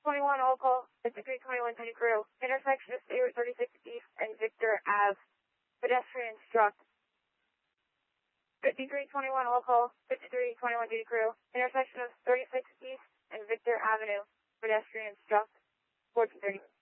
21 all call, 5321 Penny Crew, intersection of State Route 36 East and Victor Ave, pedestrian struck. 5321 all call, 5321 Duty Crew, intersection of 36 East and Victor Avenue, pedestrian struck, 1430.